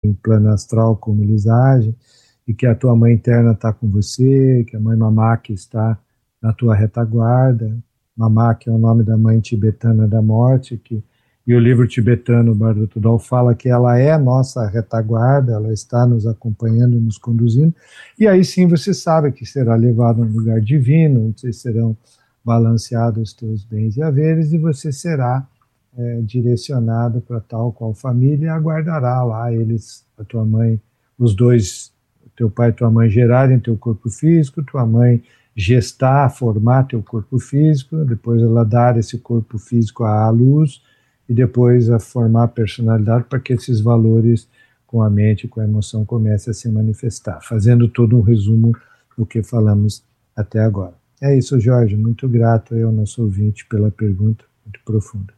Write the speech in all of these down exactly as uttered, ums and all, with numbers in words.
em plano astral como eles agem, e que a tua mãe interna está com você, que a mãe Mamaki está na tua retaguarda. Mamaki é o nome da mãe tibetana da morte, que, e o livro tibetano, o Bardo Tudor, fala que ela é a nossa retaguarda, ela está nos acompanhando, nos conduzindo, e aí sim você sabe que será levado a um lugar divino, onde serão balanceados os teus bens e haveres, e você será é, direcionado para tal qual família, e aguardará lá eles, a tua mãe, os dois, teu pai e tua mãe gerarem teu corpo físico, tua mãe gestar, formar teu corpo físico, depois ela dar esse corpo físico à luz, e depois a formar a personalidade para que esses valores com a mente, com a emoção comecem a se manifestar, fazendo todo um resumo do que falamos até agora. É isso, Jorge, muito grato ao nosso ouvinte pela pergunta muito profunda.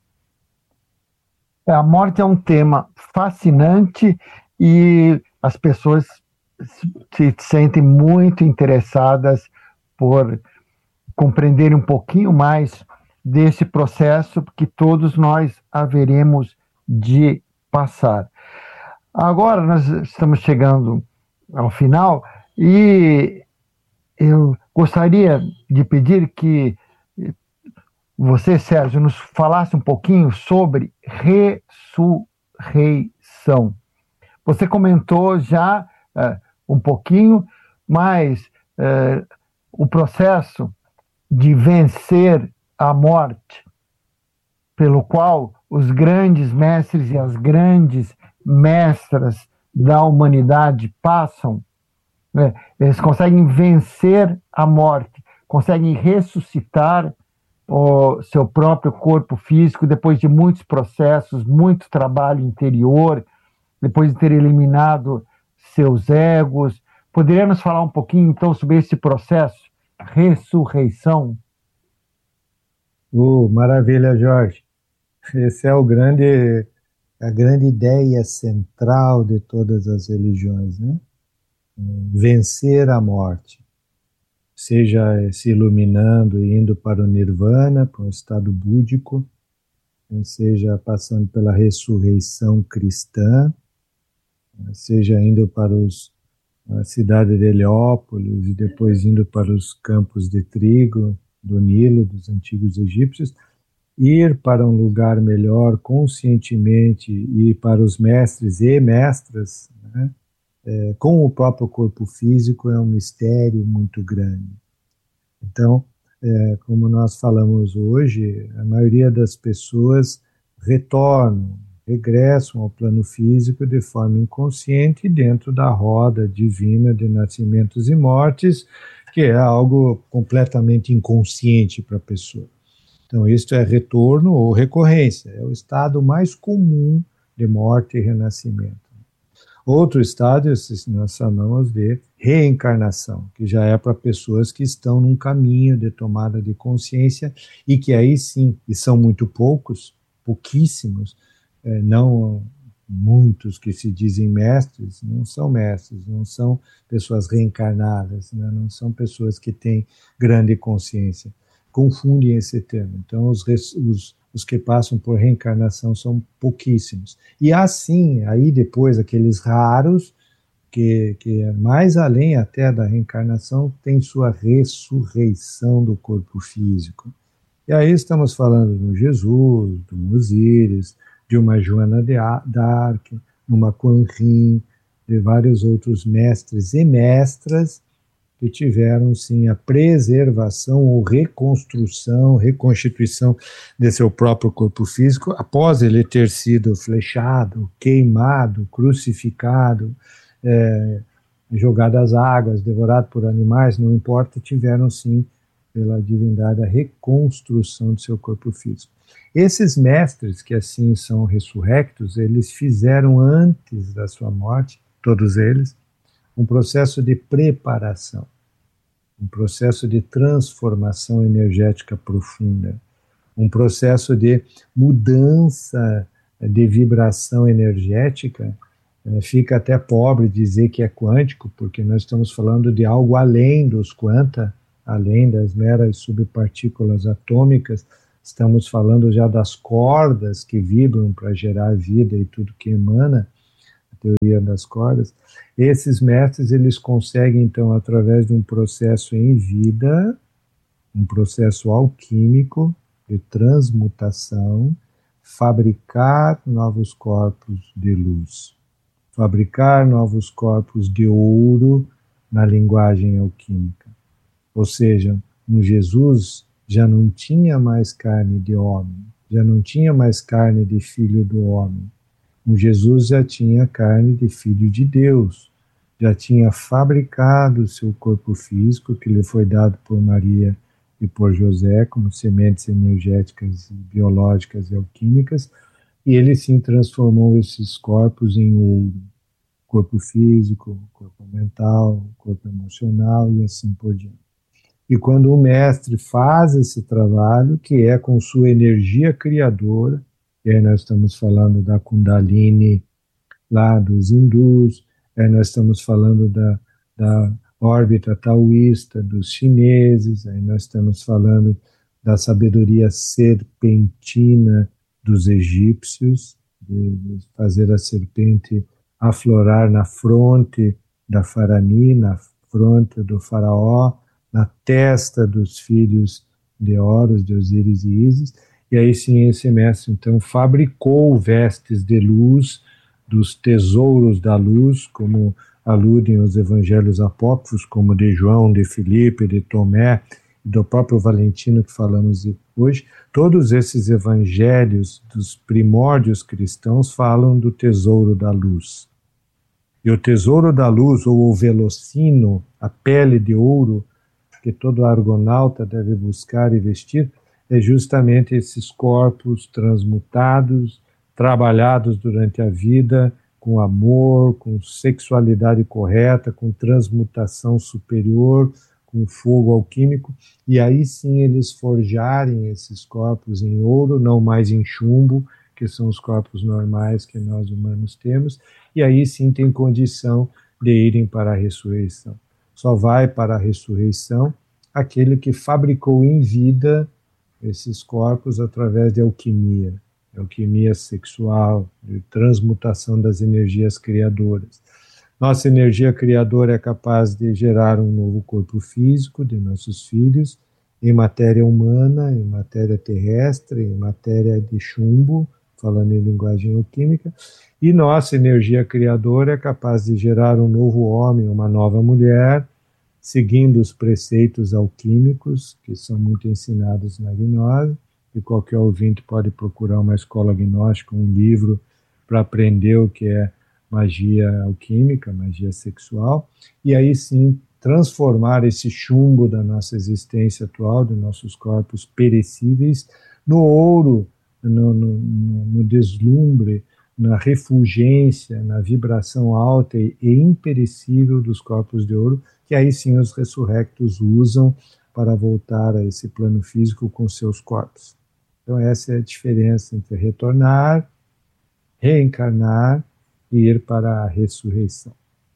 A morte é um tema fascinante e as pessoas se sentem muito interessadas por compreenderem um pouquinho mais desse processo que todos nós haveremos de passar. Agora nós estamos chegando ao final e eu gostaria de pedir que você, Sérgio, nos falasse um pouquinho sobre ressurreição. Você comentou já uh, um pouquinho, mas uh, o processo de vencer a morte, pelo qual os grandes mestres e as grandes mestras da humanidade passam, né? Eles conseguem vencer a morte, conseguem ressuscitar o seu próprio corpo físico depois de muitos processos, muito trabalho interior, depois de ter eliminado seus egos. Poderia nos falar um pouquinho, então, sobre esse processo, ressurreição? Oh, maravilha, Jorge. Esse é o grande, a grande ideia central de todas as religiões, né? Vencer a morte. Seja se iluminando e indo para o nirvana, para um estado búdico, seja passando pela ressurreição cristã, seja indo para os, a cidade de Heliópolis e depois indo para os campos de trigo do Nilo, dos antigos egípcios, ir para um lugar melhor conscientemente e para os mestres e mestras, né? É, com o próprio corpo físico é um mistério muito grande. Então, é, como nós falamos hoje, a maioria das pessoas retornam, regressam ao plano físico de forma inconsciente dentro da roda divina de nascimentos e mortes, que é algo completamente inconsciente para a pessoa. Então, isto é retorno ou recorrência, é o estado mais comum de morte e renascimento. Outro estágio nós chamamos de reencarnação, que já é para pessoas que estão num caminho de tomada de consciência e que aí sim, e são muito poucos, pouquíssimos, é, não muitos que se dizem mestres, não são mestres, não são pessoas reencarnadas, né? Não são pessoas que têm grande consciência. Confundem esse termo. Então, os, os Os que passam por reencarnação são pouquíssimos. E assim, aí depois, aqueles raros, que, que é mais além até da reencarnação, tem sua ressurreição do corpo físico. E aí estamos falando do Jesus, do Osíris, de uma Joana de Arc, de uma Kuan Yin, de vários outros mestres e mestras, que tiveram, sim, a preservação ou reconstrução, reconstituição de seu próprio corpo físico, após ele ter sido flechado, queimado, crucificado, é, jogado às águas, devorado por animais, não importa, tiveram, sim, pela divindade, a reconstrução de seu corpo físico. Esses mestres, que assim são ressurrectos, eles fizeram antes da sua morte, todos eles, um processo de preparação, um processo de transformação energética profunda, um processo de mudança de vibração energética. Fica até pobre dizer que é quântico, porque nós estamos falando de algo além dos quanta, além das meras subpartículas atômicas, estamos falando já das cordas que vibram para gerar vida e tudo que emana, teoria das cordas, esses mestres eles conseguem, então, através de um processo em vida, um processo alquímico de transmutação, fabricar novos corpos de luz, fabricar novos corpos de ouro na linguagem alquímica. Ou seja, um Jesus já não tinha mais carne de homem, já não tinha mais carne de filho do homem. Um Jesus já tinha carne de filho de Deus, já tinha fabricado o seu corpo físico, que lhe foi dado por Maria e por José, como sementes energéticas, biológicas e alquímicas, e ele sim transformou esses corpos em ouro. Corpo físico, corpo mental, corpo emocional e assim por diante. E quando o mestre faz esse trabalho, que é com sua energia criadora, e aí nós estamos falando da Kundalini lá dos hindus, aí nós estamos falando da, da órbita taoísta dos chineses, aí nós estamos falando da sabedoria serpentina dos egípcios, de, de fazer a serpente aflorar na fronte da Farani, na fronte do faraó, na testa dos filhos de Horus, de Osíris e Ísis, e aí sim esse mestre então fabricou vestes de luz dos tesouros da luz, como aludem os evangelhos apócrifos, como de João, de Filipe, de Tomé, e do próprio Valentino que falamos hoje. Todos esses evangelhos dos primórdios cristãos falam do tesouro da luz. E o tesouro da luz, ou o velocino, a pele de ouro, que todo argonauta deve buscar e vestir, é justamente esses corpos transmutados, trabalhados durante a vida, com amor, com sexualidade correta, com transmutação superior, com fogo alquímico, e aí sim eles forjarem esses corpos em ouro, não mais em chumbo, que são os corpos normais que nós humanos temos, e aí sim tem condição de irem para a ressurreição. Só vai para a ressurreição aquele que fabricou em vida esses corpos através de alquimia, alquimia sexual, de transmutação das energias criadoras. Nossa energia criadora é capaz de gerar um novo corpo físico de nossos filhos, em matéria humana, em matéria terrestre, em matéria de chumbo, falando em linguagem alquímica, e nossa energia criadora é capaz de gerar um novo homem, uma nova mulher, seguindo os preceitos alquímicos, que são muito ensinados na gnose, e qualquer ouvinte pode procurar uma escola gnóstica, um livro, para aprender o que é magia alquímica, magia sexual, e aí sim transformar esse chumbo da nossa existência atual, dos nossos corpos perecíveis, no ouro, no, no, no deslumbre, na refulgência, na vibração alta e imperecível dos corpos de ouro, que aí sim os ressurrectos usam para voltar a esse plano físico com seus corpos. Então essa é a diferença entre retornar, reencarnar e ir para a ressurreição.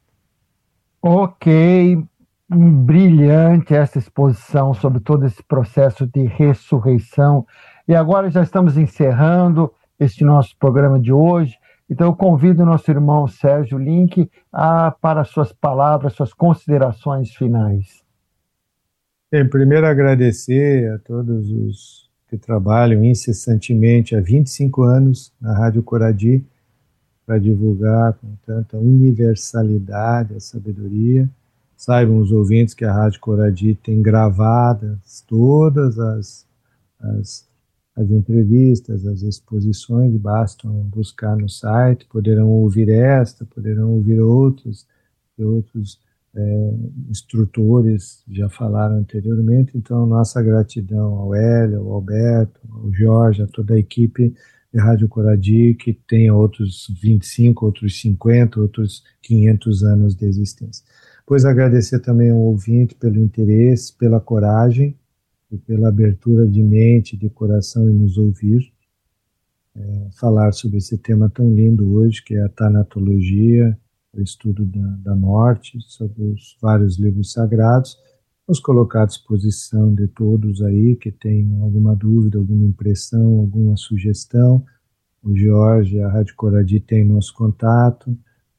Ok, brilhante essa exposição sobre todo esse processo de ressurreição. E agora já estamos encerrando este nosso programa de hoje. Então eu convido o nosso irmão Sérgio Link a, para suas palavras, suas considerações finais. Bem, primeiro agradecer a todos os que trabalham incessantemente há vinte e cinco anos na Rádio Coradi para divulgar com tanta universalidade a sabedoria. Saibam os ouvintes que a Rádio Coradi tem gravadas todas as, as, as entrevistas, as exposições, bastam buscar no site, poderão ouvir esta, poderão ouvir outros, outros é, instrutores já falaram anteriormente. Então, nossa gratidão ao Hélio, ao Alberto, ao Jorge, a toda a equipe de Rádio Coradi, que tem outros vinte e cinco, outros cinquenta, outros quinhentos anos de existência. Pois agradecer também ao ouvinte pelo interesse, pela coragem e pela abertura de mente, de coração em nos ouvir, é, falar sobre esse tema tão lindo hoje, que é a tanatologia, o estudo da, da morte, sobre os vários livros sagrados. Vamos colocar à disposição de todos aí que tenham alguma dúvida, alguma impressão, alguma sugestão. O Jorge, a Rádio Coradi tem nosso contato,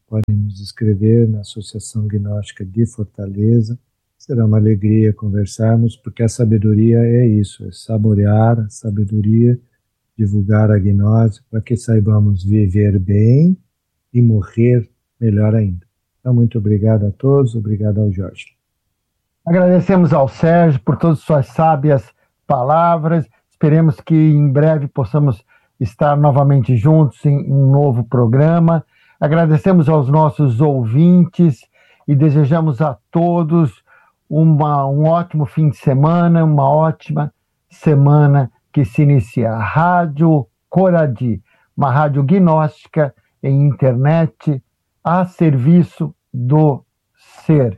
podem nos escrever na Associação Gnóstica de Fortaleza. Será uma alegria conversarmos, porque a sabedoria é isso, é saborear a sabedoria, divulgar a gnose, para que saibamos viver bem e morrer melhor ainda. Então, muito obrigado a todos, obrigado ao Jorge. Agradecemos ao Sérgio por todas as suas sábias palavras. Esperemos que em breve possamos estar novamente juntos em um novo programa. Agradecemos aos nossos ouvintes e desejamos a todos uma, um ótimo fim de semana, uma ótima semana que se inicia. A Rádio Coradi, uma rádio gnóstica em internet a serviço do ser.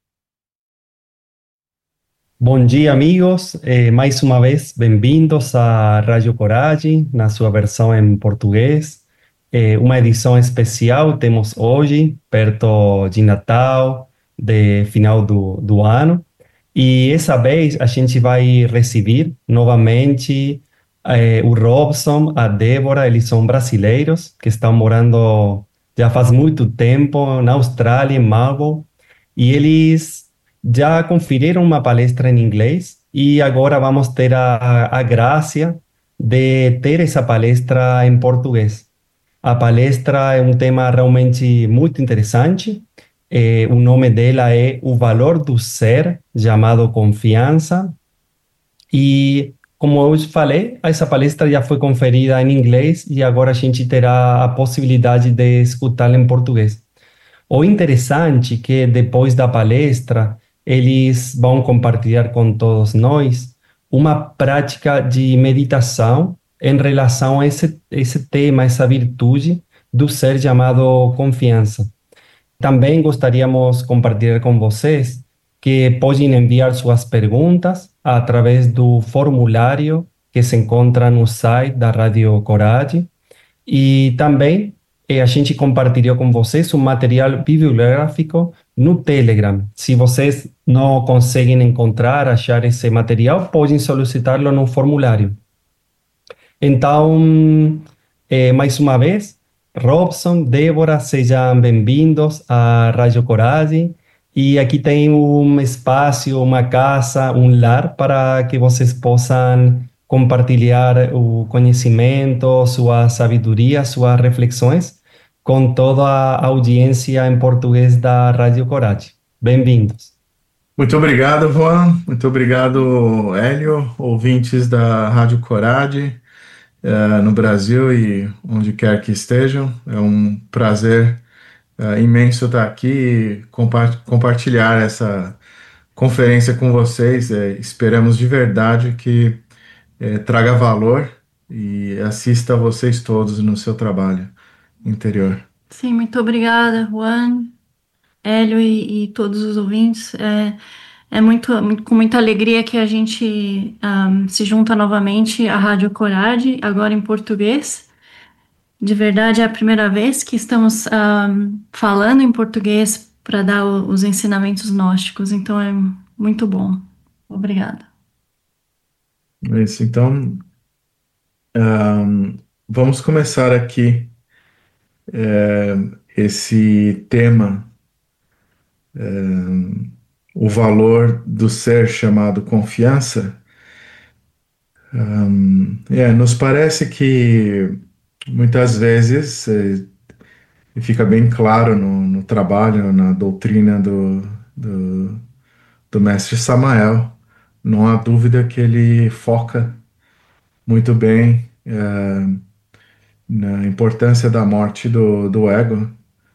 Bom dia, amigos. Eh, mais uma vez, bem-vindos à Rádio Coragem, na sua versão em português. Eh, uma edição especial temos hoje, perto de Natal, de final do, do ano. E essa vez a gente vai receber novamente eh, o Robson, a Débora. Eles são brasileiros que estão morando já faz muito tempo na Austrália, em Melbourne. E eles já conferiram uma palestra em inglês e agora vamos ter a, a graça de ter essa palestra em português. A palestra é um tema realmente muito interessante. Eh, o nome dela é O Valor do Ser, chamado Confiança. E, como eu falei, essa palestra já foi conferida em inglês e agora a gente terá a possibilidade de escutá-la em português. O interessante é que depois da palestra, eles vão compartilhar com todos nós uma prática de meditação em relação a esse, esse tema, essa virtude do ser chamado confiança. Também gostaríamos de compartilhar com vocês que podem enviar suas perguntas através do formulário que se encontra no site da Rádio Coragem. E também eh, a gente compartilhou com vocês um material bibliográfico no Telegram. Se vocês não conseguem encontrar, achar esse material, podem solicitá-lo no formulário. Então, eh, mais uma vez, Robson, Débora, sejam bem-vindos à Rádio Coragem. E aqui tem um espaço, uma casa, um lar para que vocês possam compartilhar o conhecimento, sua sabedoria, suas reflexões com toda a audiência em português da Rádio Coragem. Bem-vindos. Muito obrigado, Juan. Muito obrigado, Hélio, ouvintes da Rádio Coragem, uh, no Brasil e onde quer que estejam. É um prazer uh, imenso estar aqui e compa compartilhar essa conferência com vocês. É, esperamos de verdade que é, traga valor e assista a vocês todos no seu trabalho interior. Sim, muito obrigada, Juan, Hélio e, e todos os ouvintes. É, é muito, muito, com muita alegria que a gente um, se junta novamente à Rádio Coragem, agora em português. De verdade, é a primeira vez que estamos um, falando em português para dar o, os ensinamentos gnósticos, então é muito bom. Obrigada. Isso, então, um, vamos começar aqui é, esse tema, é, o valor do ser chamado confiança. Um, é, nos parece que muitas vezes é, fica bem claro no, no trabalho, na doutrina do, do, do mestre Samael, não há dúvida que ele foca muito bem uh, na importância da morte do, do ego.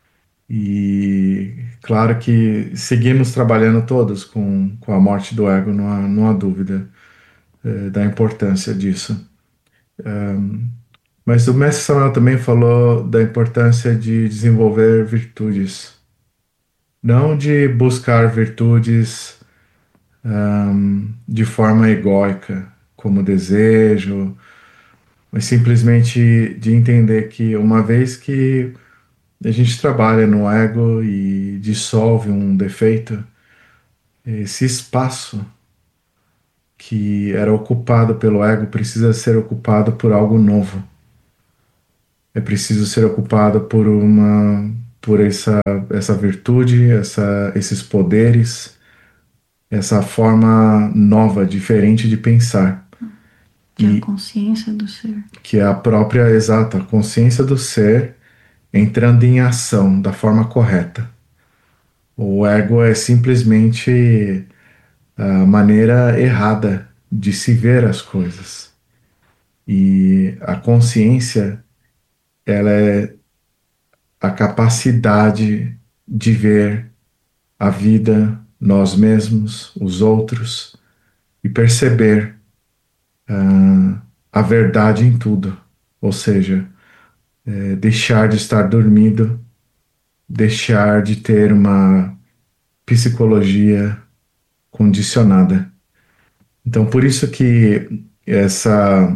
E claro que seguimos trabalhando todos com, com a morte do ego, não há, não há dúvida uh, da importância disso. Um, mas o mestre Samuel também falou da importância de desenvolver virtudes, não de buscar virtudes um, de forma egóica, como desejo, mas simplesmente de entender que uma vez que a gente trabalha no ego e dissolve um defeito, esse espaço que era ocupado pelo ego precisa ser ocupado por algo novo. É preciso ser ocupado por uma por essa, essa virtude, essa, esses poderes, essa forma nova, diferente de pensar. Que é E a consciência do ser. que é a própria, exata, consciência do ser entrando em ação da forma correta. O ego é simplesmente a maneira errada de se ver as coisas. E a consciência, ela é a capacidade de ver a vida, nós mesmos, os outros, e perceber uh, a verdade em tudo. Ou seja, é, deixar de estar dormido, deixar de ter uma psicologia condicionada. Então, por isso que essa,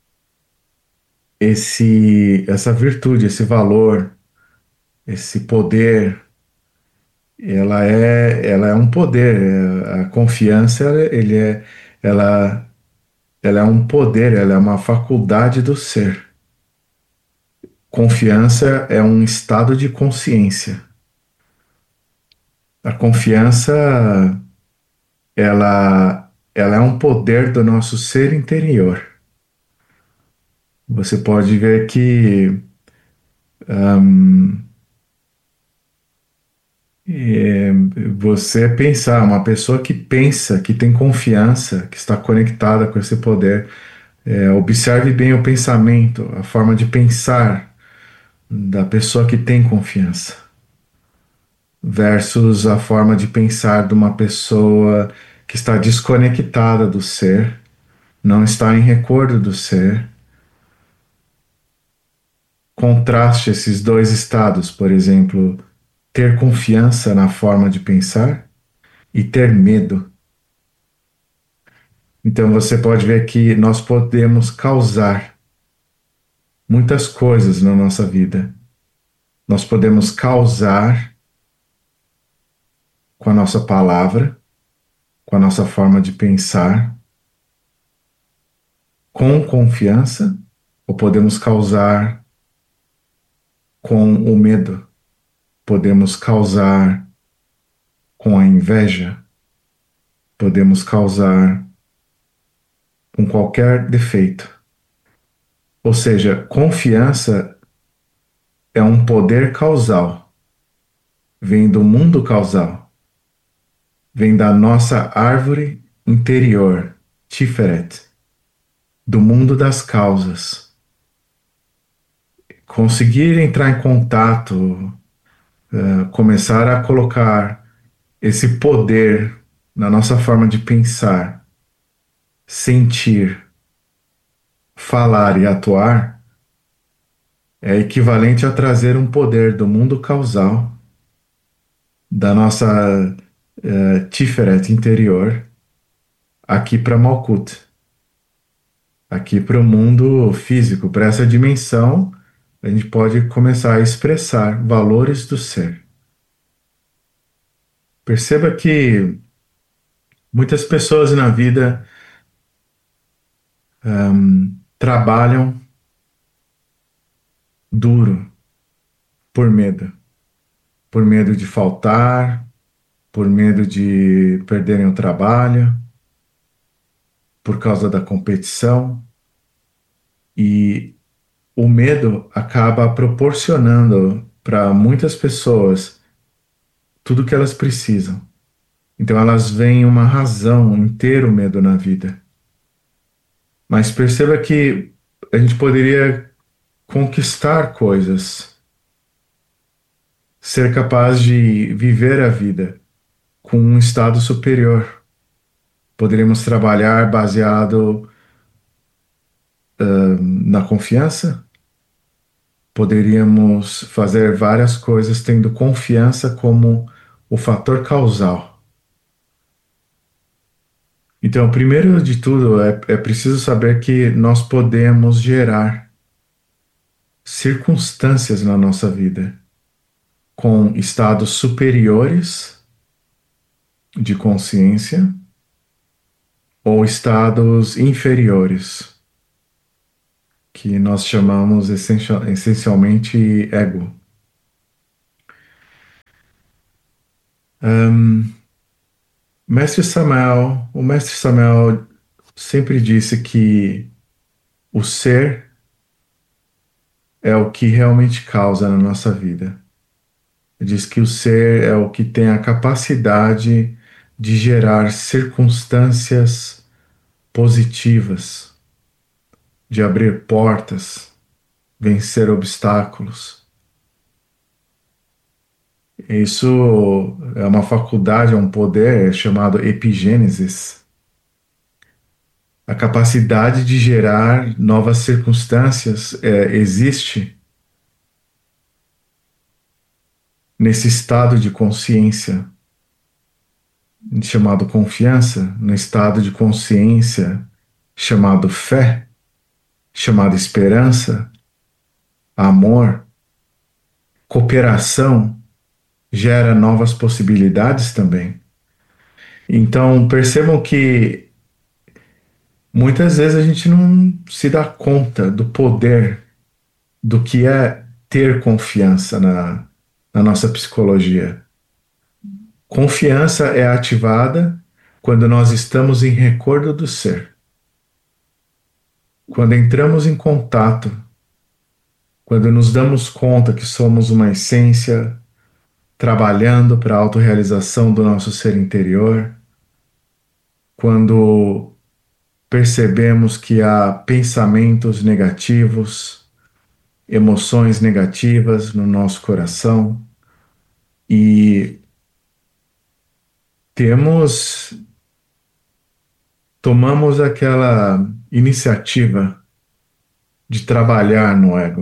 esse, essa virtude, esse valor, esse poder, ela é, ela é um poder. é- A confiança, ele é, ela, ela é um poder, ela é uma faculdade do ser. Confiança é um estado de consciência. A confiança, ela, ela é um poder do nosso ser interior. Você pode ver que hum, é, você pensar, uma pessoa que pensa, que tem confiança, que está conectada com esse poder, é, observe bem o pensamento, a forma de pensar da pessoa que tem confiança, versus a forma de pensar de uma pessoa que está desconectada do ser, não está em recordo do ser. Contraste esses dois estados, por exemplo, ter confiança na forma de pensar e ter medo. Então você pode ver que nós podemos causar muitas coisas na nossa vida. Nós podemos causar com a nossa palavra, com a nossa forma de pensar, com confiança, ou podemos causar com o medo, podemos causar com a inveja, podemos causar com qualquer defeito. Ou seja, confiança é um poder causal, vem do mundo causal, vem da nossa árvore interior, Tiferet, do mundo das causas. Conseguir entrar em contato, uh, começar a colocar esse poder na nossa forma de pensar, sentir, falar e atuar, é equivalente a trazer um poder do mundo causal, da nossa uh, Tiferet interior, aqui para Malkut, aqui para o mundo físico, para essa dimensão, a gente pode começar a expressar valores do ser. Perceba que muitas pessoas na vida um, trabalham duro por medo. Por medo de faltar, por medo de perderem o trabalho, por causa da competição. E o medo acaba proporcionando para muitas pessoas tudo o que elas precisam. Então elas veem uma razão em ter o medo na vida. Mas perceba que a gente poderia conquistar coisas, ser capaz de viver a vida com um estado superior. Poderíamos trabalhar baseado uh, na confiança. Poderíamos fazer várias coisas tendo confiança como o fator causal. Então, primeiro de tudo, é, é preciso saber que nós podemos gerar circunstâncias na nossa vida com estados superiores de consciência ou estados inferiores, que nós chamamos essencialmente ego. Um, Mestre Samael, o Mestre Samael sempre disse que o ser é o que realmente causa na nossa vida. Ele diz que o ser é o que tem a capacidade de gerar circunstâncias positivas, de abrir portas, vencer obstáculos. Isso é uma faculdade, é um poder chamado epigênesis. A capacidade de gerar novas circunstâncias é, existe nesse estado de consciência chamado confiança, no estado de consciência chamado fé, chamado esperança, amor, cooperação, gera novas possibilidades também. Então percebam que muitas vezes a gente não se dá conta do poder do que é ter confiança na, na nossa psicologia. Confiança é ativada quando nós estamos em recordo do ser. Quando entramos em contato, quando nos damos conta que somos uma essência trabalhando para a autorrealização do nosso ser interior, quando percebemos que há pensamentos negativos, emoções negativas no nosso coração e temos, tomamos aquela iniciativa de trabalhar no ego.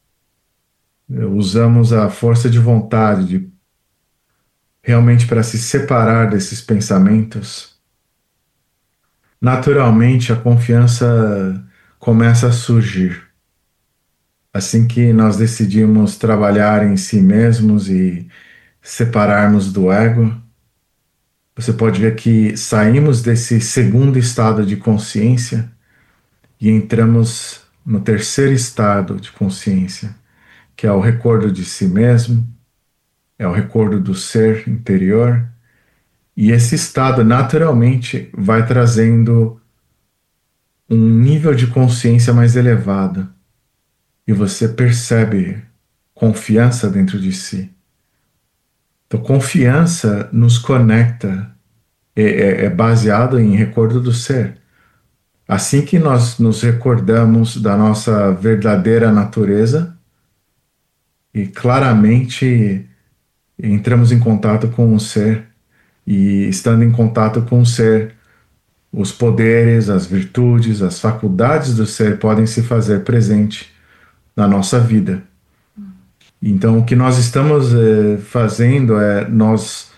Usamos a força de vontade de, realmente para se separar desses pensamentos. Naturalmente a confiança começa a surgir. Assim que nós decidimos trabalhar em si mesmos e separarmos do ego, você pode ver que saímos desse segundo estado de consciência e entramos no terceiro estado de consciência, que é o recordo de si mesmo, é o recordo do ser interior, e esse estado naturalmente vai trazendo um nível de consciência mais elevado, e você percebe confiança dentro de si. Então, confiança nos conecta, é, é, é baseado em recordo do ser. Assim que nós nos recordamos da nossa verdadeira natureza e claramente entramos em contato com o ser, e estando em contato com o ser, os poderes, as virtudes, as faculdades do ser podem se fazer presente na nossa vida. Então, o que nós estamos eh, fazendo é nós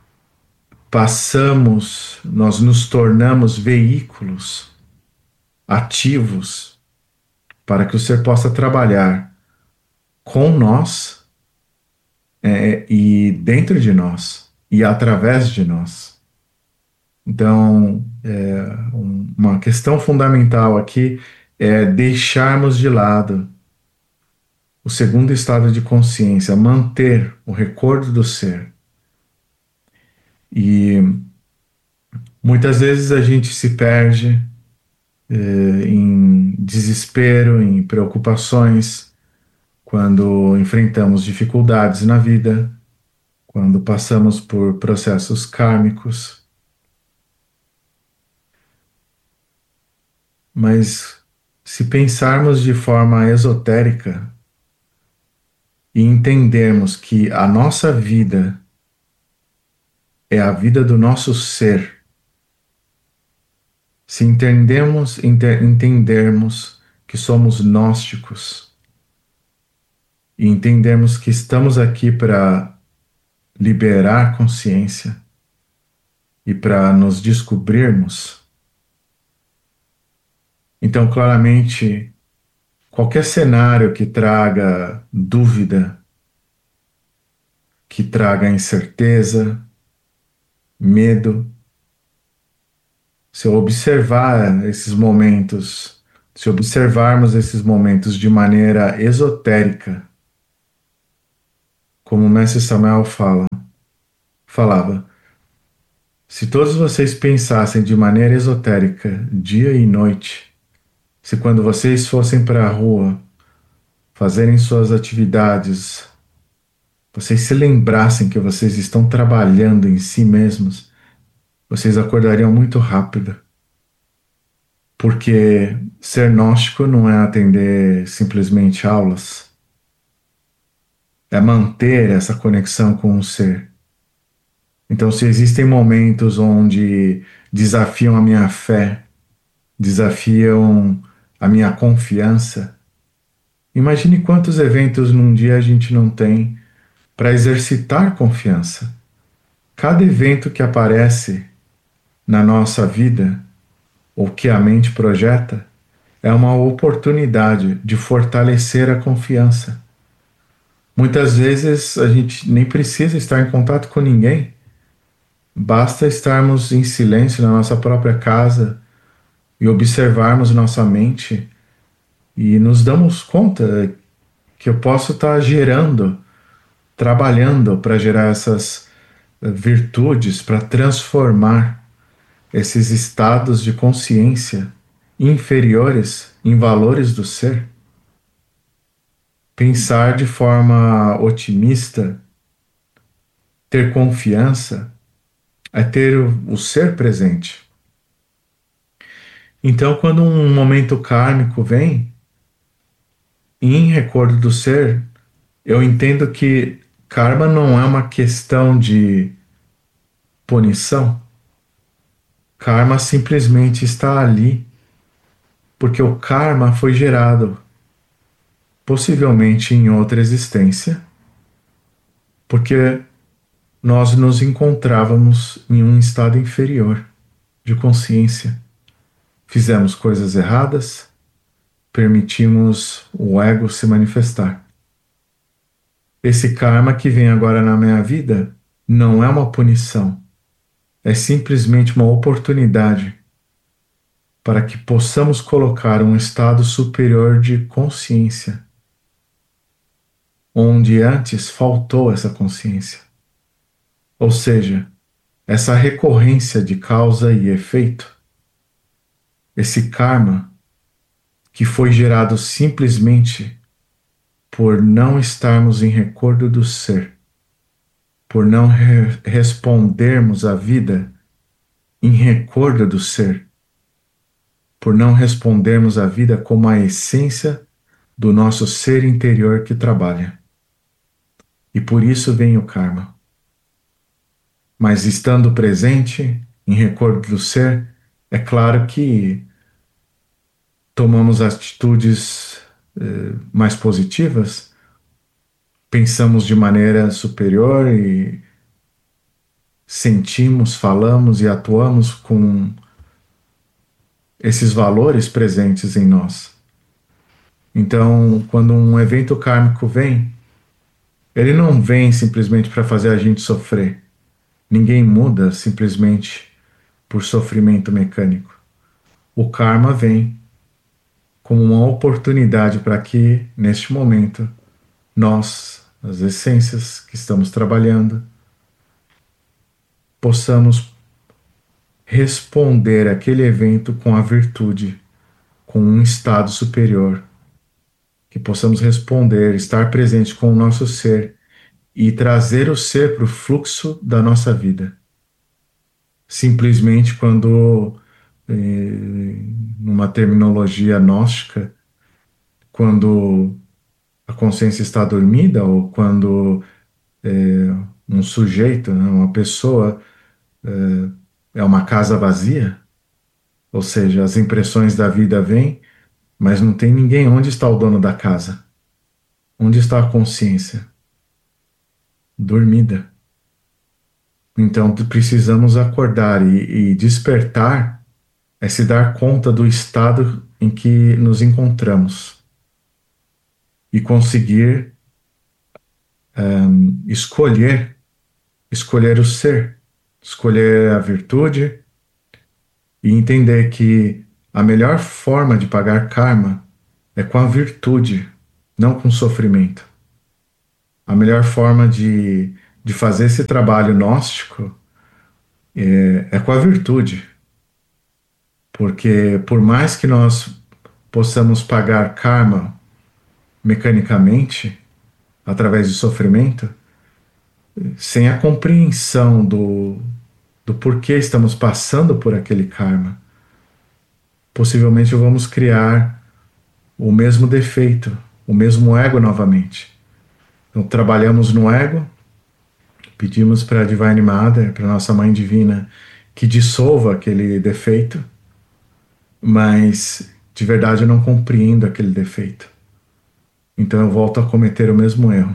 passamos, nós nos tornamos veículos ativos para que o ser possa trabalhar com nós é, e dentro de nós e através de nós. Então, é, um, uma questão fundamental aqui é deixarmos de lado o segundo estado de consciência, manter o recordo do ser. E muitas vezes a gente se perde eh, em desespero, em preocupações, quando enfrentamos dificuldades na vida, quando passamos por processos kármicos. Mas se pensarmos de forma esotérica e entendermos que a nossa vida é a vida do nosso ser, se entendemos, enter, entendermos que somos gnósticos e entendermos que estamos aqui para liberar consciência e para nos descobrirmos, então claramente qualquer cenário que traga dúvida, que traga incerteza, medo, se eu observar esses momentos, se observarmos esses momentos de maneira esotérica, como o Mestre Samael fala, falava: se todos vocês pensassem de maneira esotérica, dia e noite, se quando vocês fossem para a rua, fazerem suas atividades, vocês se lembrassem que vocês estão trabalhando em si mesmos, vocês acordariam muito rápido. Porque ser gnóstico não é atender simplesmente aulas, é manter essa conexão com o ser. Então, se existem momentos onde desafiam a minha fé, desafiam a minha confiança, imagine quantos eventos num dia a gente não tem para exercitar confiança. Cada evento que aparece na nossa vida, ou que a mente projeta, é uma oportunidade de fortalecer a confiança. Muitas vezes a gente nem precisa estar em contato com ninguém, basta estarmos em silêncio na nossa própria casa e observarmos nossa mente e nos damos conta que eu posso estar gerando, trabalhando para gerar essas virtudes, para transformar esses estados de consciência inferiores em valores do ser. Pensar de forma otimista, ter confiança, é ter o, o ser presente. Então, quando um momento kármico vem, em recordo do ser, eu entendo que karma não é uma questão de punição. Karma simplesmente está ali, porque o karma foi gerado, possivelmente em outra existência, porque nós nos encontrávamos em um estado inferior de consciência. Fizemos coisas erradas, permitimos o ego se manifestar. Esse karma que vem agora na minha vida não é uma punição, é simplesmente uma oportunidade para que possamos colocar um estado superior de consciência, onde antes faltou essa consciência. Ou seja, essa recorrência de causa e efeito, esse karma que foi gerado simplesmente por não estarmos em recordo do ser, por não re respondermos à vida em recordo do ser, por não respondermos à vida como a essência do nosso ser interior que trabalha. E por isso vem o karma. Mas estando presente, em recordo do ser, é claro que tomamos atitudes eh, mais positivas, pensamos de maneira superior e sentimos, falamos e atuamos com esses valores presentes em nós. Então, quando um evento kármico vem, ele não vem simplesmente para fazer a gente sofrer. Ninguém muda simplesmente por sofrimento mecânico. O karma vem como uma oportunidade para que, neste momento, nós, as essências que estamos trabalhando, possamos responder àquele evento com a virtude, com um estado superior, que possamos responder, estar presente com o nosso ser e trazer o ser para o fluxo da nossa vida. Simplesmente quando, eh, numa terminologia gnóstica, quando a consciência está dormida ou quando eh, um sujeito, né, uma pessoa, eh, é uma casa vazia, ou seja, as impressões da vida vêm, mas não tem ninguém. Onde está o dono da casa? Onde está a consciência? Dormida. Então precisamos acordar e, e despertar é se dar conta do estado em que nos encontramos e conseguir um, escolher, escolher o ser, escolher a virtude e entender que a melhor forma de pagar karma é com a virtude, não com sofrimento. A melhor forma de, de fazer esse trabalho gnóstico é, é com a virtude. Porque por mais que nós possamos pagar karma mecanicamente, através de sofrimento, sem a compreensão do, do porquê estamos passando por aquele karma, possivelmente vamos criar o mesmo defeito, o mesmo ego novamente. Então trabalhamos no ego, pedimos para a Divine Mother, para a nossa Mãe Divina, que dissolva aquele defeito, mas de verdade eu não compreendo aquele defeito. Então eu volto a cometer o mesmo erro.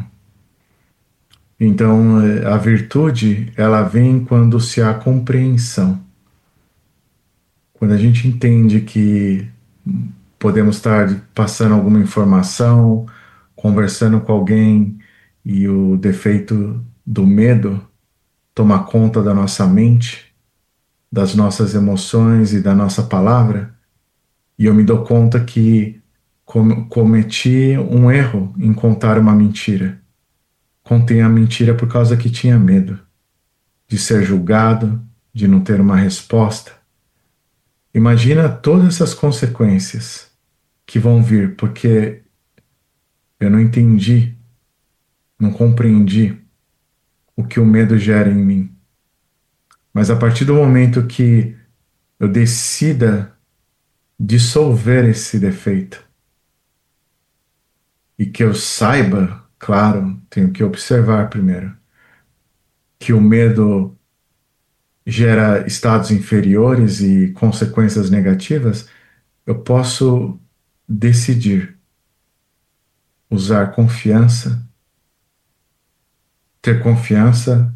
Então a virtude, ela vem quando se há compreensão. Quando a gente entende que podemos estar passando alguma informação, conversando com alguém e o defeito do medo toma conta da nossa mente, das nossas emoções e da nossa palavra, e eu me dou conta que com cometi um erro em contar uma mentira. Contei a mentira por causa que tinha medo de ser julgado, de não ter uma resposta. Imagina todas essas consequências que vão vir porque eu não entendi, não compreendi o que o medo gera em mim. Mas a partir do momento que eu decida dissolver esse defeito e que eu saiba, claro, tenho que observar primeiro, que o medo gera estados inferiores e consequências negativas, eu posso decidir usar confiança, ter confiança,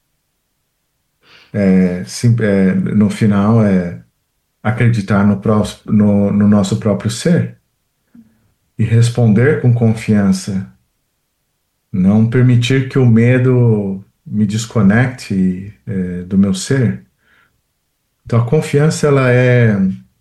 é, sim, é, no final é acreditar no, pró no, no nosso próprio ser e responder com confiança, não permitir que o medo me desconecte é, do meu ser. Então a confiança ela é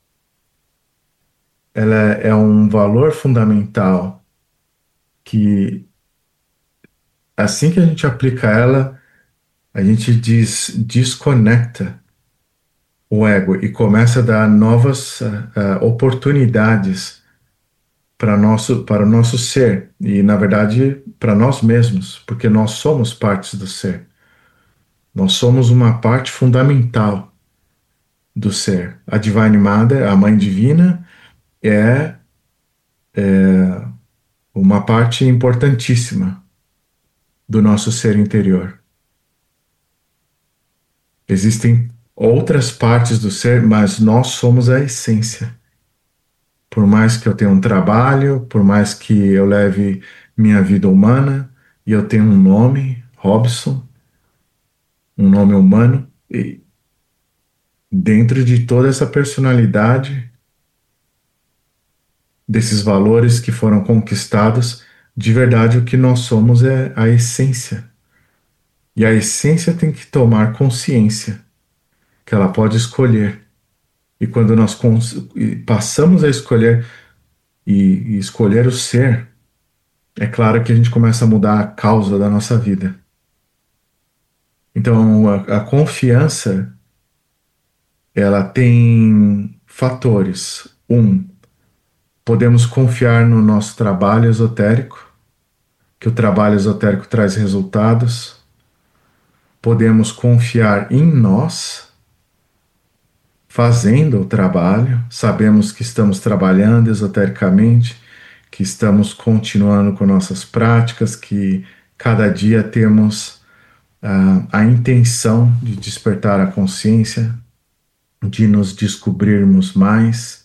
ela é um valor fundamental que assim que a gente aplica ela, a gente des, desconecta o ego e começa a dar novas uh, oportunidades para nosso para o nosso ser e na verdade para nós mesmos, porque nós somos partes do ser. Nós somos uma parte fundamental do ser. A Divine Mother, a Mãe Divina, é, é uma parte importantíssima do nosso ser interior. Existem outras partes do ser, mas nós somos a essência. Por mais que eu tenha um trabalho, por mais que eu leve minha vida humana e eu tenha um nome, Robson, um nome humano, e dentro de toda essa personalidade, desses valores que foram conquistados, de verdade o que nós somos é a essência. E a essência tem que tomar consciência que ela pode escolher. E quando nós passamos a escolher e, e escolher o ser, é claro que a gente começa a mudar a causa da nossa vida. Então, a, a confiança, ela tem fatores. Um, podemos confiar no nosso trabalho esotérico, que o trabalho esotérico traz resultados. Podemos confiar em nós, fazendo o trabalho, sabemos que estamos trabalhando esotericamente, que estamos continuando com nossas práticas, que cada dia temos uh, a intenção de despertar a consciência, de nos descobrirmos mais.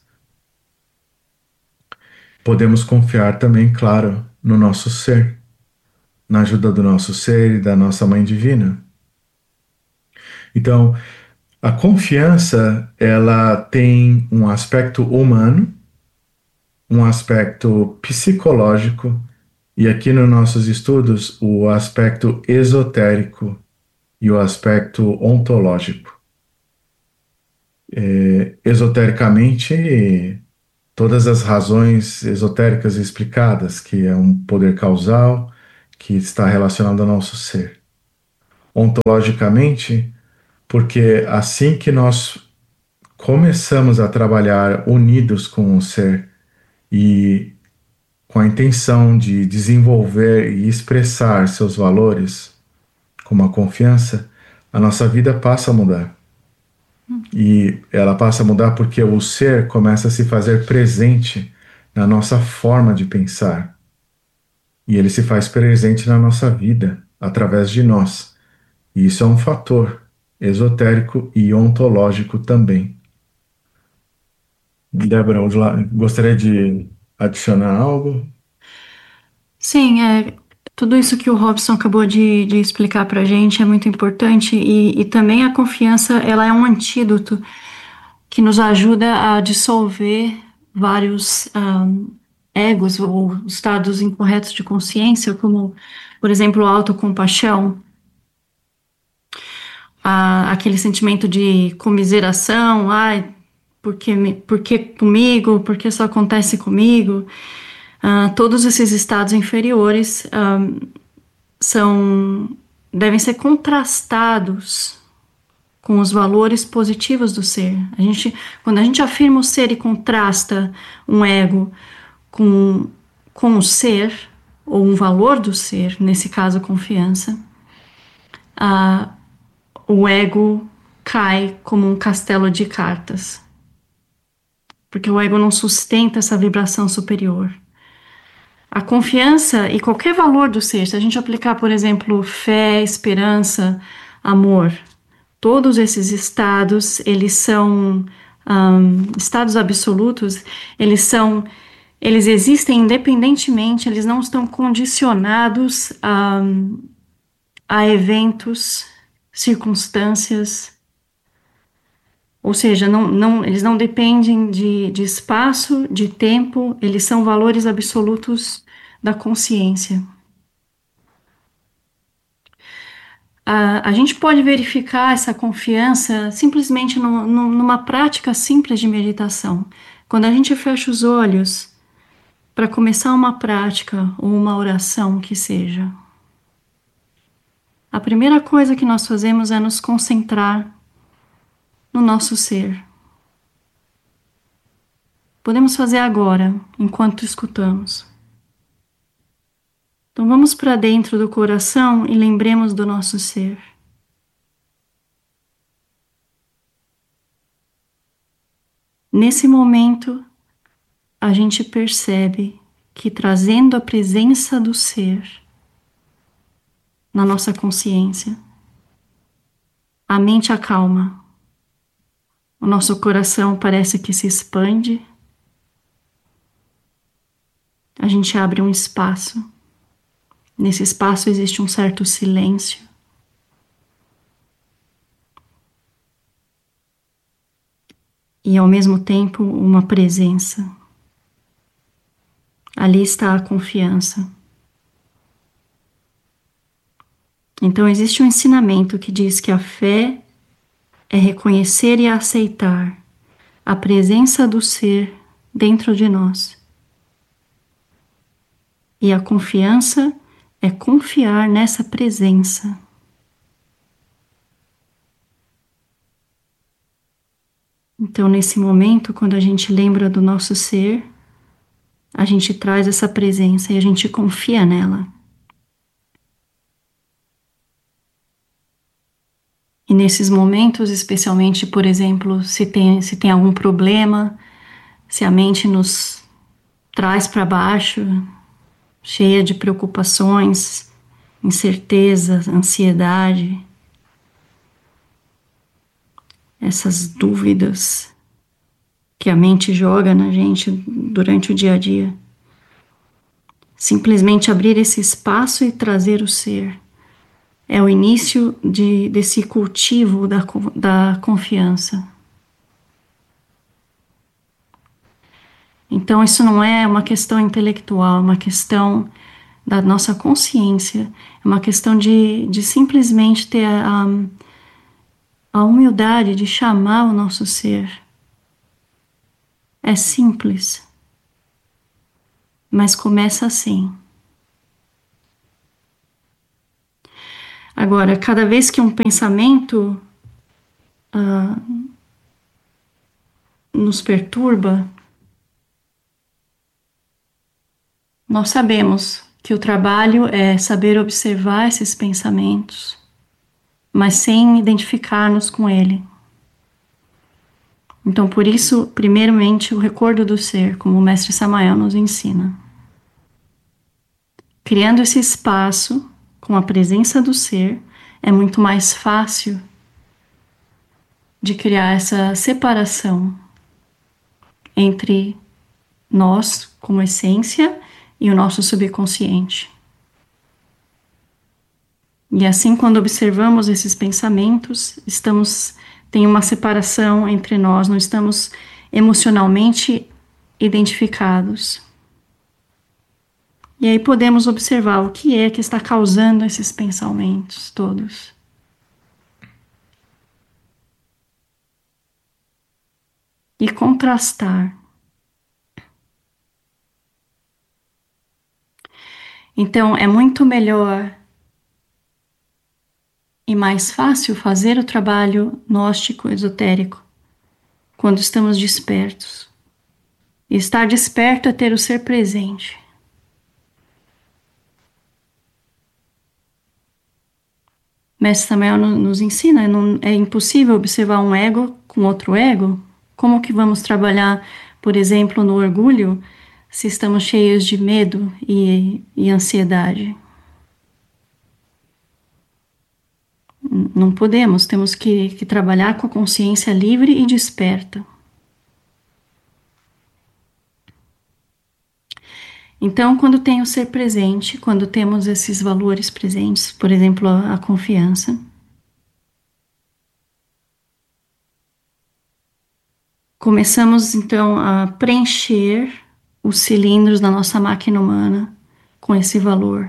Podemos confiar também, claro, no nosso ser, na ajuda do nosso ser e da nossa Mãe Divina. Então, a confiança, ela tem um aspecto humano, um aspecto psicológico e aqui nos nossos estudos o aspecto esotérico e o aspecto ontológico. É, esotericamente, todas as razões esotéricas explicadas, que é um poder causal que está relacionado ao nosso ser. ontologicamente, porque assim que nós começamos a trabalhar unidos com o ser e com a intenção de desenvolver e expressar seus valores, como a confiança, a nossa vida passa a mudar. E ela passa a mudar porque o ser começa a se fazer presente na nossa forma de pensar. E ele se faz presente na nossa vida, através de nós. E isso é um fator esotérico e ontológico também. Débora, gostaria de adicionar algo? Sim, é, tudo isso que o Robson acabou de, de explicar para a gente é muito importante e, e também a confiança, ela é um antídoto que nos ajuda a dissolver vários um, egos ou estados incorretos de consciência, como, por exemplo, a autocompaixão, a, aquele sentimento de comiseração, ai, por que, me, por que comigo, por que só acontece comigo? Uh, todos esses estados inferiores um, são, devem ser contrastados com os valores positivos do ser. A gente, quando a gente afirma o ser e contrasta um ego com, com o ser, ou um valor do ser, nesse caso a confiança, uh, o ego cai como um castelo de cartas. Porque o ego não sustenta essa vibração superior. A confiança e qualquer valor do ser, se a gente aplicar, por exemplo, fé, esperança, amor, todos esses estados, eles são um, estados absolutos, eles são, eles existem independentemente, eles não estão condicionados a, a eventos, circunstâncias, ou seja, não, não, eles não dependem de, de espaço, de tempo, eles são valores absolutos da consciência. A, a gente pode verificar essa confiança simplesmente no, no, numa prática simples de meditação. Quando a gente fecha os olhos para começar uma prática ou uma oração que seja, a primeira coisa que nós fazemos é nos concentrar no nosso ser. Podemos fazer agora, enquanto escutamos. Então vamos para dentro do coração e lembremos do nosso ser. Nesse momento, a gente percebe que trazendo a presença do ser na nossa consciência, a mente acalma, o nosso coração parece que se expande, a gente abre um espaço. Nesse espaço existe um certo silêncio. E ao mesmo tempo uma presença. Ali está a confiança. Então existe um ensinamento que diz que a fé é reconhecer e aceitar a presença do ser dentro de nós. E a confiança é confiar nessa presença. Então, nesse momento, quando a gente lembra do nosso ser, a gente traz essa presença e a gente confia nela. E nesses momentos, especialmente, por exemplo, se tem, se tem algum problema, se a mente nos traz para baixo, cheia de preocupações, incertezas, ansiedade, essas dúvidas que a mente joga na gente durante o dia a dia. Simplesmente abrir esse espaço e trazer o ser. É o início de, desse cultivo da, da confiança. Então, isso não é uma questão intelectual, é uma questão da nossa consciência, é uma questão de, de simplesmente ter a, a humildade de chamar o nosso ser. É simples, mas começa assim. Agora, cada vez que um pensamento uh, nos perturba, nós sabemos que o trabalho é saber observar esses pensamentos, mas sem identificar-nos com ele. Então, por isso, primeiramente, o recordo do ser, como o mestre Samael nos ensina. Criando esse espaço com a presença do ser, é muito mais fácil de criar essa separação entre nós, como essência, e o nosso subconsciente. E assim, quando observamos esses pensamentos, estamos tem uma separação entre nós, não estamos emocionalmente identificados. E aí podemos observar o que é que está causando esses pensamentos todos. E contrastar. Então, é muito melhor e mais fácil fazer o trabalho gnóstico esotérico quando estamos despertos. E estar desperto é ter o ser presente. Mestre Samael nos ensina, não, é impossível observar um ego com outro ego. Como que vamos trabalhar, por exemplo, no orgulho, se estamos cheios de medo e, e ansiedade? Não podemos, temos que, que trabalhar com a consciência livre e desperta. Então, quando tem o ser presente, quando temos esses valores presentes, por exemplo, a, a confiança, começamos então a preencher os cilindros da nossa máquina humana com esse valor.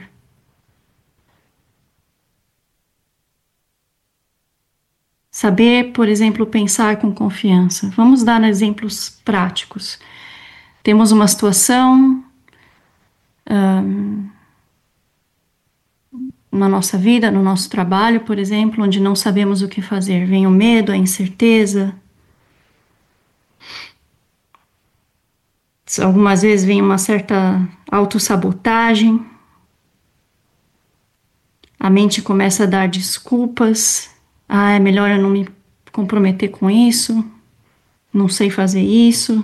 Saber, por exemplo, pensar com confiança. Vamos dar exemplos práticos. Temos uma situação um, na nossa vida, no nosso trabalho, por exemplo, onde não sabemos o que fazer. Vem o medo, a incerteza. Algumas vezes vem uma certa autossabotagem. A mente começa a dar desculpas. Ah, é melhor eu não me comprometer com isso. Não sei fazer isso.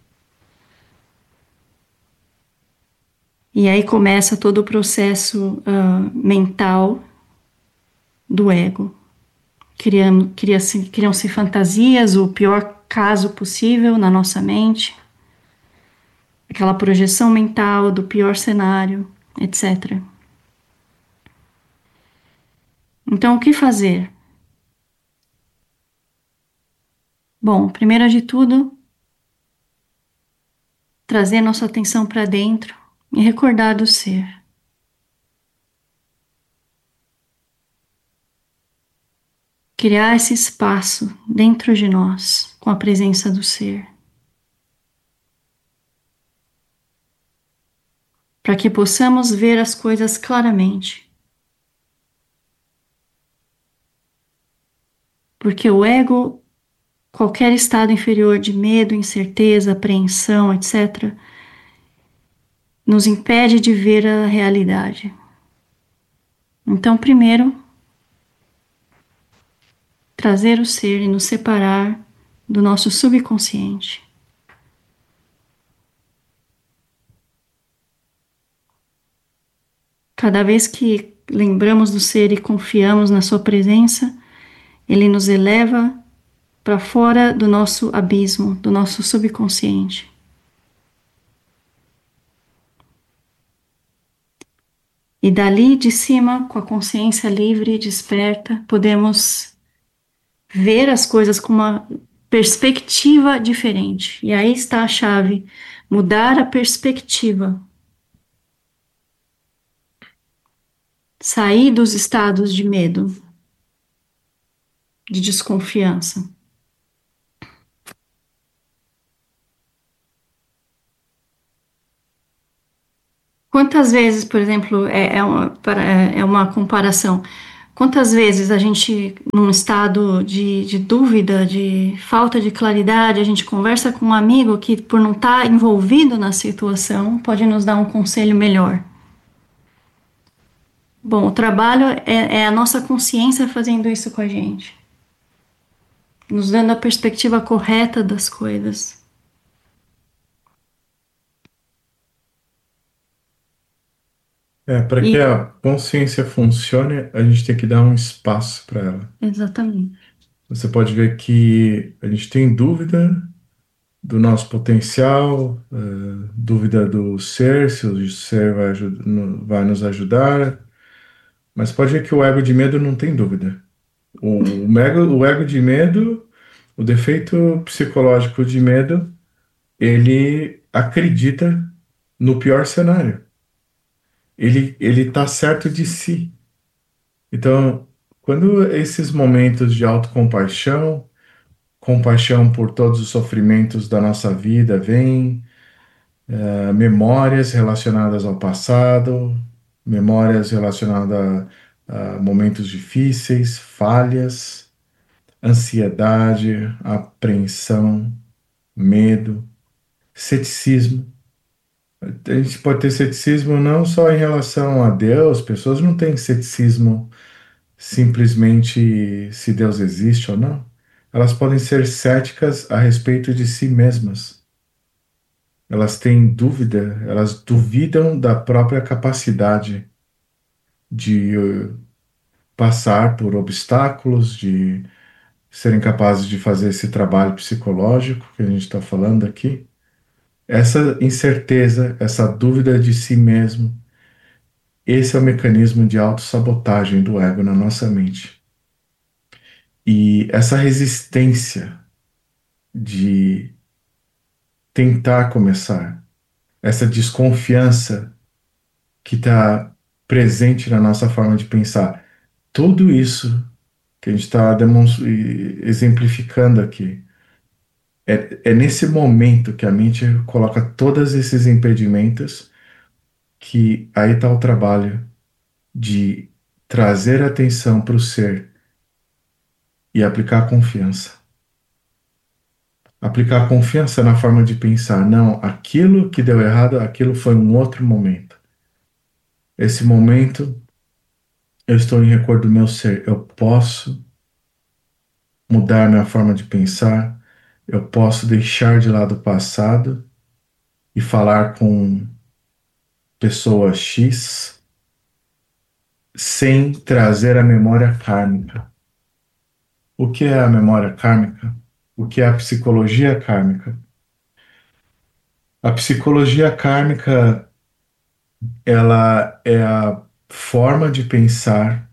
E aí começa todo o processo uh, mental do ego. Criam, cria-se, criam-se fantasias, o pior caso possível na nossa mente. Aquela projeção mental do pior cenário, etcétera. Então, o que fazer? Bom, primeiro de tudo, trazer nossa atenção para dentro e recordar do ser. Criar esse espaço dentro de nós, com a presença do ser. Para que possamos ver as coisas claramente. Porque o ego, qualquer estado inferior de medo, incerteza, apreensão, etcétera, nos impede de ver a realidade. Então, primeiro, trazer o ser e nos separar do nosso subconsciente. Cada vez que lembramos do ser e confiamos na sua presença, ele nos eleva para fora do nosso abismo, do nosso subconsciente. E dali de cima, com a consciência livre e desperta, podemos ver as coisas com uma perspectiva diferente. E aí está a chave, mudar a perspectiva. Sair dos estados de medo, de desconfiança. Quantas vezes, por exemplo, é, é, uma, é uma comparação, Quantas vezes a gente, num estado de, de dúvida, de falta de claridade, a gente conversa com um amigo que, por não estar envolvido na situação, pode nos dar um conselho melhor. Bom, o trabalho é, é a nossa consciência fazendo isso com a gente, nos dando a perspectiva correta das coisas. É, para que E, a consciência funcione, a gente tem que dar um espaço para ela. exatamente. Você pode ver que a gente tem dúvida do nosso potencial, eh, dúvida do ser, se o ser vai, aju- no- vai nos ajudar, mas pode ver que o ego de medo não tem dúvida. O, o ego, o ego de medo, o defeito psicológico de medo, ele acredita no pior cenário. Ele ele está certo de si. Então, quando esses momentos de autocompaixão, compaixão por todos os sofrimentos da nossa vida vêm, eh, memórias relacionadas ao passado, memórias relacionadas a, a momentos difíceis, falhas, ansiedade, apreensão, medo, ceticismo. A gente pode ter ceticismo não só em relação a Deus, pessoas não têm ceticismo simplesmente se Deus existe ou não. Elas podem ser céticas a respeito de si mesmas. Elas têm dúvida, elas duvidam da própria capacidade de uh, passar por obstáculos, de serem capazes de fazer esse trabalho psicológico que a gente está falando aqui. Essa incerteza, essa dúvida de si mesmo, esse é o mecanismo de autossabotagem do ego na nossa mente. E essa resistência de tentar começar, essa desconfiança que está presente na nossa forma de pensar, tudo isso que a gente está exemplificando aqui, é, é nesse momento que a mente coloca todos esses impedimentos que aí está o trabalho de trazer atenção para o ser e aplicar confiança. Aplicar confiança na forma de pensar, não, aquilo que deu errado, aquilo foi um outro momento. Esse momento, eu estou em recordo do meu ser, eu posso mudar minha forma de pensar, eu posso deixar de lado o passado e falar com pessoa X sem trazer a memória kármica. O que é a memória kármica? O que é a psicologia kármica? A psicologia kármica, ela é a forma de pensar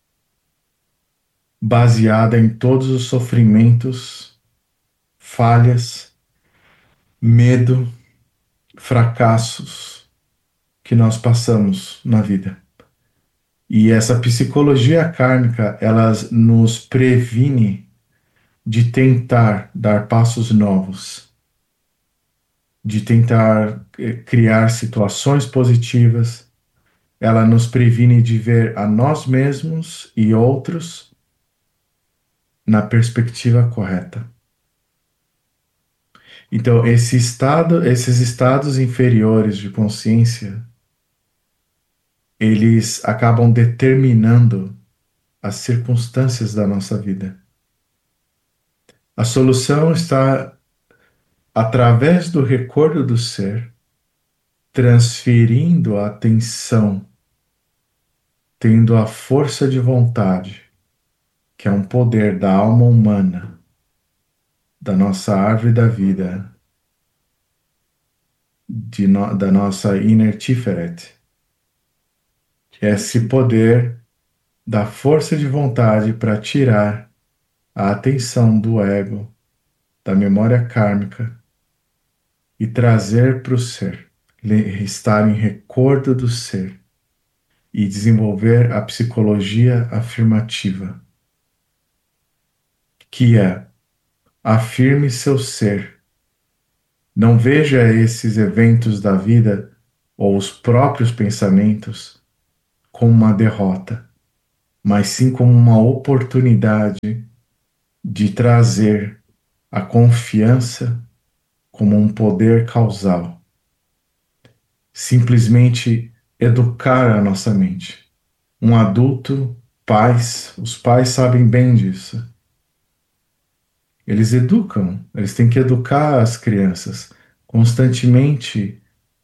baseada em todos os sofrimentos, falhas, medo, fracassos que nós passamos na vida. E essa psicologia kármica, ela nos previne de tentar dar passos novos, de tentar criar situações positivas. Ela nos previne de ver a nós mesmos e outros na perspectiva correta. Então, esse estado, esses estados inferiores de consciência, eles acabam determinando as circunstâncias da nossa vida. A solução está através do recordo do ser, transferindo a atenção, tendo a força de vontade, que é um poder da alma humana, da nossa árvore da vida, de no, da nossa inner Tiferet. Esse poder da força de vontade para tirar a atenção do ego, da memória kármica e trazer para o ser, estar em recordo do ser e desenvolver a psicologia afirmativa, que é: afirme seu ser. Não veja esses eventos da vida ou os próprios pensamentos como uma derrota, mas sim como uma oportunidade de trazer a confiança como um poder causal. Simplesmente educar a nossa mente. Um adulto, pais, os pais sabem bem disso. Eles educam, eles têm que educar as crianças constantemente,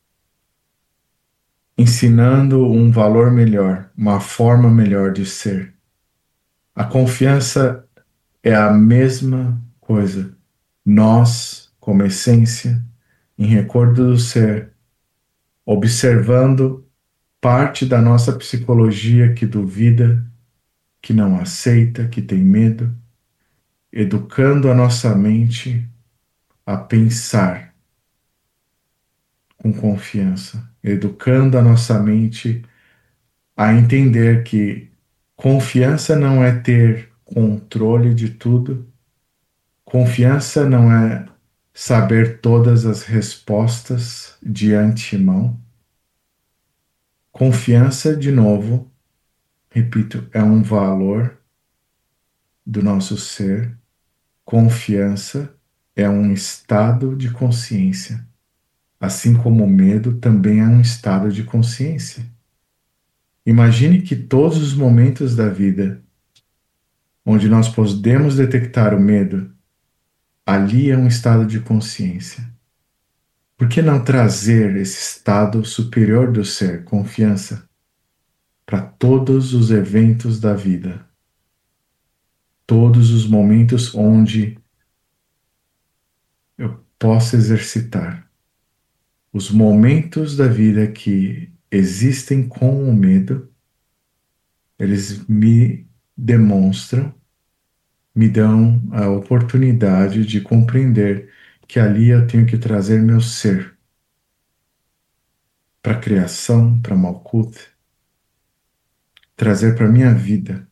ensinando um valor melhor, uma forma melhor de ser. A confiança é a mesma coisa. Nós, como essência, em recordo do ser, observando parte da nossa psicologia que duvida, que não aceita, que tem medo, educando a nossa mente a pensar com confiança, educando a nossa mente a entender que confiança não é ter controle de tudo, confiança não é saber todas as respostas de antemão. Confiança, de novo, repito, é um valor do nosso ser. Confiança é um estado de consciência, assim como o medo também é um estado de consciência. Imagine que todos os momentos da vida onde nós podemos detectar o medo, ali é um estado de consciência. Por que não trazer esse estado superior do ser, confiança, para todos os eventos da vida? Todos os momentos onde eu posso exercitar. Os momentos da vida que existem com o medo, eles me demonstram, me dão a oportunidade de compreender que ali eu tenho que trazer meu ser para a criação, para Malkuth, trazer para a minha vida.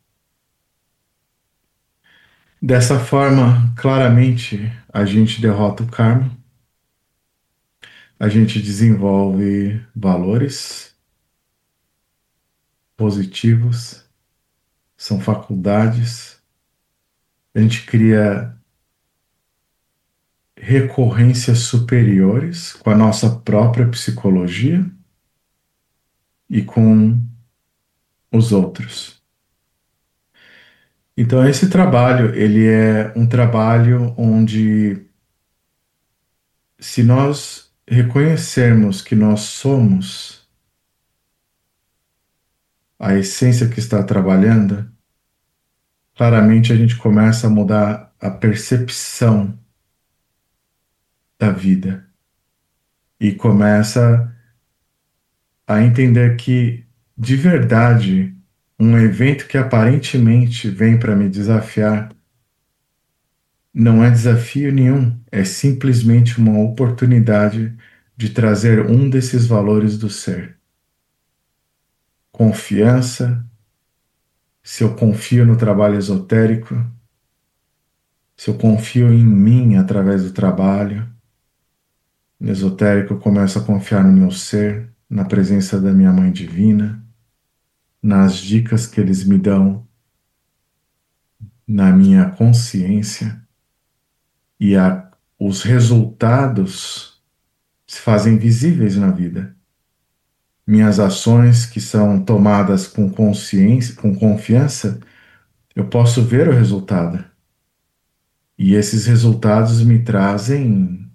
Dessa forma, claramente, a gente derrota o karma, a gente desenvolve valores positivos, são faculdades, a gente cria recorrências superiores com a nossa própria psicologia e com os outros. Então, esse trabalho, ele é um trabalho onde, se nós reconhecermos que nós somos a essência que está trabalhando, claramente a gente começa a mudar a percepção da vida e começa a entender que, de verdade, um evento que aparentemente vem para me desafiar não é desafio nenhum, é simplesmente uma oportunidade de trazer um desses valores do ser. Confiança, se eu confio no trabalho esotérico, se eu confio em mim através do trabalho, no esotérico eu começo a confiar no meu ser, na presença da minha Mãe Divina, nas dicas que eles me dão, na minha consciência, e a, os resultados se fazem visíveis na vida. Minhas ações que são tomadas com consciência, com confiança, eu posso ver o resultado. E esses resultados me trazem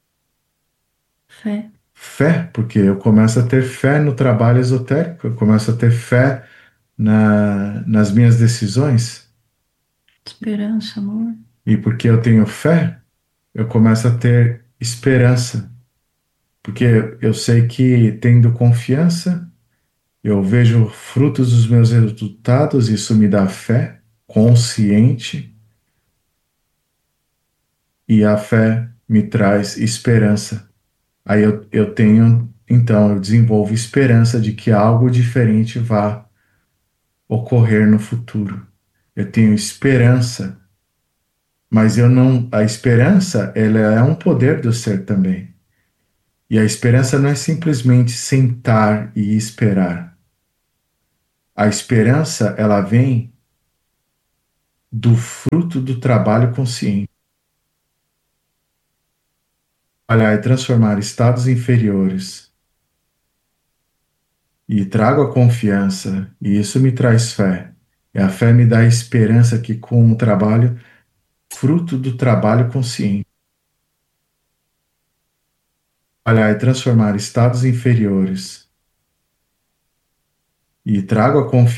Fé. fé, porque eu começo a ter fé no trabalho esotérico, eu começo a ter fé na, nas minhas decisões. Esperança, amor. E porque eu tenho fé, eu começo a ter esperança. Porque eu sei que, tendo confiança, eu vejo frutos dos meus resultados, isso me dá fé consciente, e a fé me traz esperança. Aí eu, eu tenho, então, eu desenvolvo esperança de que algo diferente vá ocorrer no futuro. Eu tenho esperança, mas eu não, a esperança, ela é um poder do ser também. E a esperança não é simplesmente sentar e esperar. A esperança, ela vem do fruto do trabalho consciente. Trabalhar e transformar estados inferiores. E trago a confiança, e isso me traz fé. E a fé me dá a esperança que com o trabalho, fruto do trabalho consciente, trabalhar e transformar estados inferiores. E trago a confiança